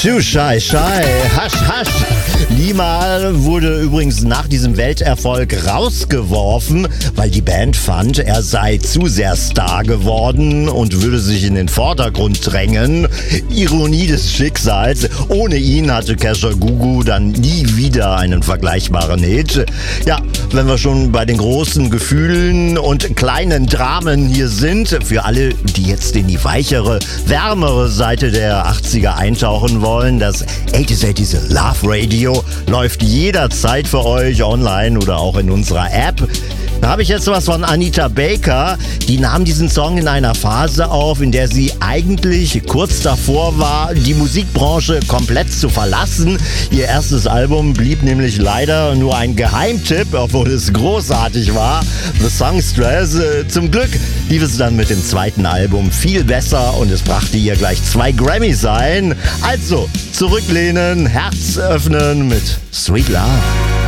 Too Shy Shy, Hasch Hasch. Limahl wurde übrigens nach diesem Welterfolg rausgeworfen, weil die Band fand, er sei zu sehr Star geworden und würde sich in den Vordergrund drängen. Ironie des Schicksals. Ohne ihn hatte Kesha Gugu dann nie wieder einen vergleichbaren Hit. Ja, wenn wir schon bei den großen Gefühlen und kleinen Dramen hier sind, für alle, die jetzt in die weichere, wärmere Seite der 80er eintauchen wollen, das 80s Love Radio läuft jederzeit für euch online oder auch in unserer App. Da habe ich jetzt was von Anita Baker. Die nahm diesen Song in einer Phase auf, in der sie eigentlich kurz davor war, die Musikbranche komplett zu verlassen. Ihr erstes Album blieb nämlich leider nur ein Geheimtipp, obwohl es großartig war. The Songstress. Zum Glück lief es dann mit dem zweiten Album viel besser und es brachte ihr gleich 2 Grammys ein. Also, zurücklehnen, Herz öffnen mit Sweet Love.